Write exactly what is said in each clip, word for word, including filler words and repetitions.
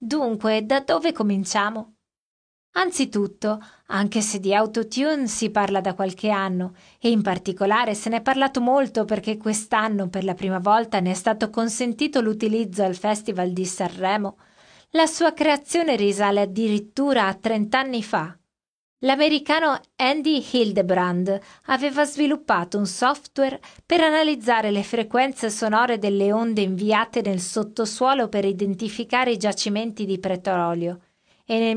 Dunque, da dove cominciamo? Anzitutto, anche se di autotune si parla da qualche anno, e in particolare se ne è parlato molto perché quest'anno per la prima volta ne è stato consentito l'utilizzo al Festival di Sanremo, la sua creazione risale addirittura a trent'anni fa. L'americano Andy Hildebrand aveva sviluppato un software per analizzare le frequenze sonore delle onde inviate nel sottosuolo per identificare i giacimenti di petrolio e nel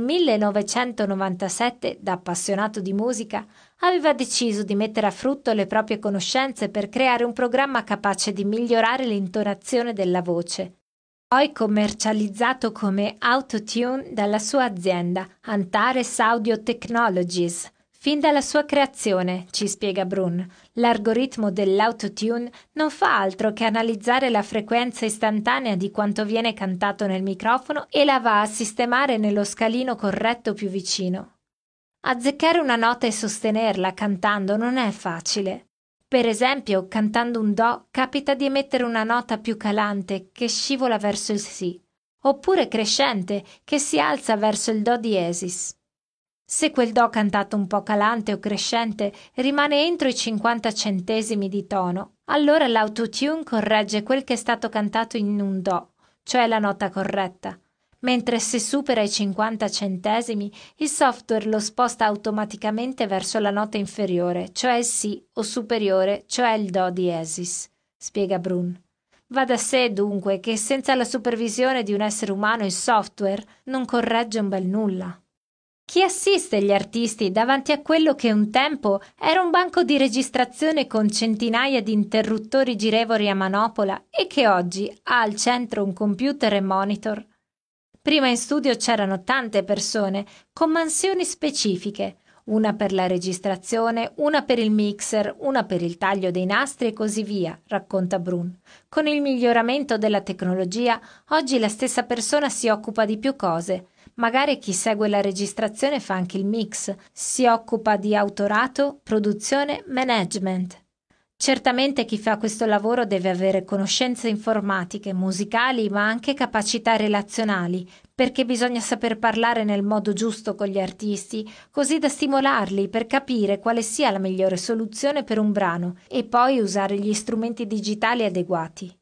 millenovecentonovantasette, da appassionato di musica, aveva deciso di mettere a frutto le proprie conoscenze per creare un programma capace di migliorare l'intonazione della voce, poi commercializzato come Autotune dalla sua azienda Antares Audio Technologies. Fin dalla sua creazione, ci spiega Brun, l'algoritmo dell'autotune non fa altro che analizzare la frequenza istantanea di quanto viene cantato nel microfono e la va a sistemare nello scalino corretto più vicino. Azzeccare una nota e sostenerla cantando non è facile. Per esempio, cantando un Do capita di emettere una nota più calante che scivola verso il Si, oppure crescente che si alza verso il Do diesis. Se quel Do cantato un po' calante o crescente rimane entro i cinquanta centesimi di tono, allora l'autotune corregge quel che è stato cantato in un Do, cioè la nota corretta, mentre se supera i cinquanta centesimi il software lo sposta automaticamente verso la nota inferiore, cioè il Si, o superiore, cioè il Do diesis, spiega Brun. Va da sé dunque che senza la supervisione di un essere umano il software non corregge un bel nulla. Chi assiste gli artisti davanti a quello che un tempo era un banco di registrazione con centinaia di interruttori girevoli a manopola e che oggi ha al centro un computer e monitor? Prima in studio c'erano tante persone con mansioni specifiche, una per la registrazione, una per il mixer, una per il taglio dei nastri e così via, racconta Brun. Con il miglioramento della tecnologia, oggi la stessa persona si occupa di più cose. Magari chi segue la registrazione fa anche il mix, si occupa di autorato, produzione, management. Certamente chi fa questo lavoro deve avere conoscenze informatiche, musicali, ma anche capacità relazionali, perché bisogna saper parlare nel modo giusto con gli artisti, così da stimolarli per capire quale sia la migliore soluzione per un brano e poi usare gli strumenti digitali adeguati.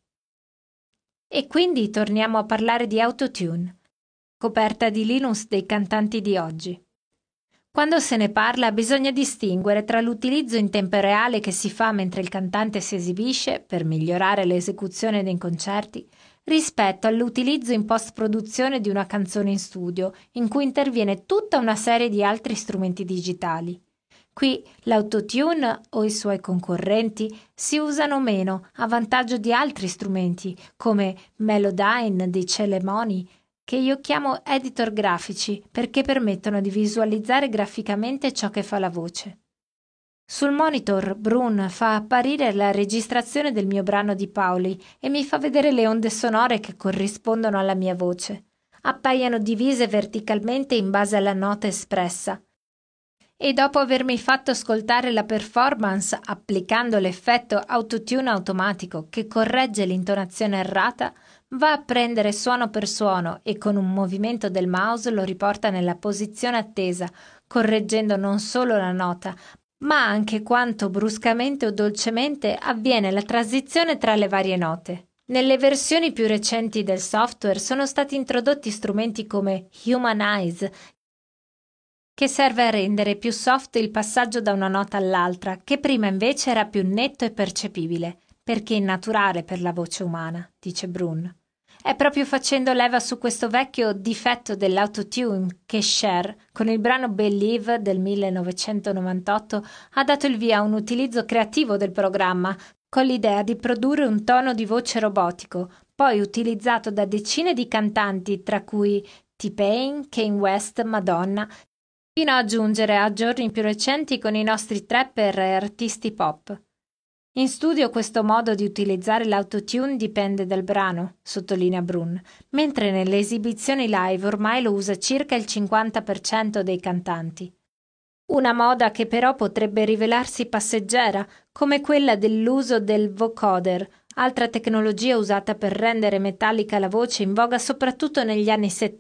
E quindi torniamo a parlare di autotune, coperta di Linux dei cantanti di oggi. Quando se ne parla bisogna distinguere tra l'utilizzo in tempo reale che si fa mentre il cantante si esibisce per migliorare l'esecuzione dei concerti rispetto all'utilizzo in post-produzione di una canzone in studio in cui interviene tutta una serie di altri strumenti digitali. Qui l'autotune o i suoi concorrenti si usano meno a vantaggio di altri strumenti come Melodyne di Celemoni, che io chiamo editor grafici perché permettono di visualizzare graficamente ciò che fa la voce. Sul monitor Brun fa apparire la registrazione del mio brano di Pauli e mi fa vedere le onde sonore che corrispondono alla mia voce. Appaiono divise verticalmente in base alla nota espressa. E dopo avermi fatto ascoltare la performance applicando l'effetto autotune automatico che corregge l'intonazione errata, va a prendere suono per suono e con un movimento del mouse lo riporta nella posizione attesa, correggendo non solo la nota, ma anche quanto bruscamente o dolcemente avviene la transizione tra le varie note. Nelle versioni più recenti del software sono stati introdotti strumenti come Humanize, che serve a rendere più soft il passaggio da una nota all'altra, che prima invece era più netto e percepibile, perché è naturale per la voce umana, dice Brun. È proprio facendo leva su questo vecchio difetto dell'autotune che Cher, con il brano Believe del millenovecentonovantotto, ha dato il via a un utilizzo creativo del programma, con l'idea di produrre un tono di voce robotico, poi utilizzato da decine di cantanti, tra cui T-Pain, Kanye West, Madonna, fino a giungere a giorni più recenti con i nostri trapper e artisti pop. In studio questo modo di utilizzare l'autotune dipende dal brano, sottolinea Brun, mentre nelle esibizioni live ormai lo usa circa il cinquanta per cento dei cantanti. Una moda che però potrebbe rivelarsi passeggera, come quella dell'uso del vocoder, altra tecnologia usata per rendere metallica la voce in voga soprattutto negli anni settanta.